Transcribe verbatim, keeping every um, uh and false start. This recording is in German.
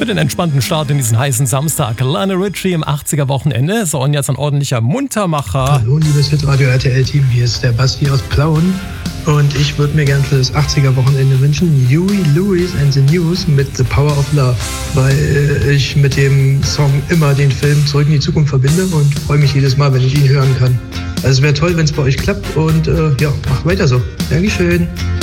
Für den entspannten Start in diesen heißen Samstag. Lionel Richie im achtziger-Wochenende. So, und jetzt ein ordentlicher Muntermacher. Hallo, liebes Hitradio R T L-Team. Hier ist der Basti aus Plauen. Und ich würde mir gern für das achtziger-Wochenende wünschen Huey Lewis and the News mit The Power of Love. Weil ich mit dem Song immer den Film Zurück in die Zukunft verbinde und freue mich jedes Mal, wenn ich ihn hören kann. Also es wäre toll, wenn es bei euch klappt. Und äh, ja, macht weiter so. Dankeschön.